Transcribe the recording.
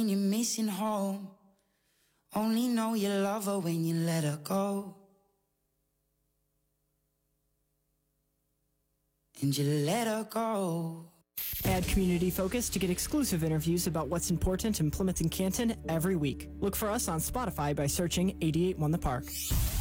You're missing home. Only know you love her when you let her go. And you let her go. Add Community Focus to get exclusive interviews about what's important in Plymouth and Canton every week. Look for us on Spotify by searching 88 Won the Park.